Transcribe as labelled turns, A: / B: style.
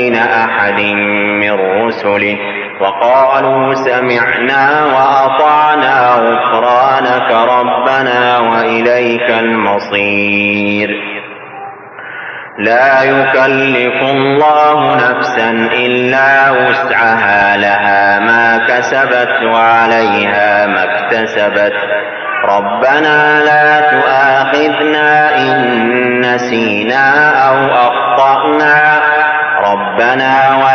A: أحد من رسله وقالوا سمعنا وأطعنا غفرانك ربنا وإليك المصير. لا يكلف الله نفسا إلا وسعها، لها ما كسبت وعليها ما اكتسبت. ربنا لا تؤاخذنا إن نسينا أو أخطأنا. ربنا